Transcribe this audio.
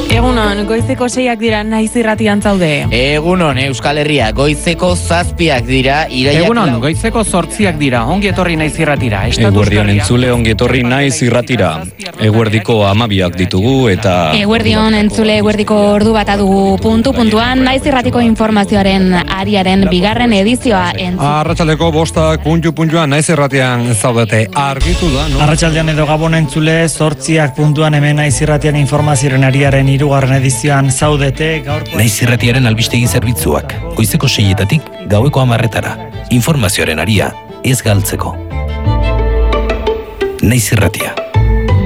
Egunon, goizeko 6ak dira, Naiz irratian zaude. Egunon, Euskal Herria, goizeko 7ak dira, iraiak... Egunon, goizeko 8ak dira, ongi etorri Naiz irratira. Eguerdion entzule ongi etorri Naiz irratira. Eguerdiko 12ak ditugu eta... Eguerdion entzule eguerdiko ordu bat adugu puntuan Naiz irratiko informazioaren ariaren bigarren edizioa Arratsaldeko 5ak puntuan Naiz irratian zaudete. Argitu da, no? Arratsaldean edo Gabon entzule 8ak puntuan hemen Naiz irratian informazioaren ariaren hirugarren edizioan zaudete. Gaurko Naiz irratiaren albistegi zerbitzuak, goizeko 6etatik gaueko 10etara. Informazioaren aria ez galtzeko. Naiz irratia.